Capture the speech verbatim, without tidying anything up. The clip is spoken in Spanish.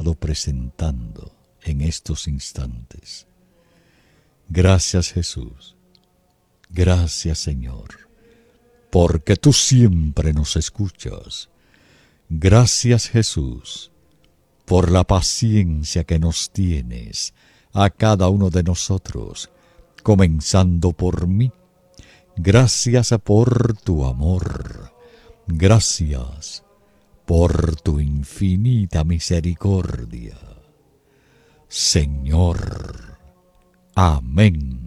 estado presentando en estos instantes. Gracias, Jesús. Gracias, Señor, porque tú siempre nos escuchas. Gracias, Jesús, por la paciencia que nos tienes a cada uno de nosotros, comenzando por mí. Gracias por tu amor. Gracias por tu infinita misericordia. Señor. Amén.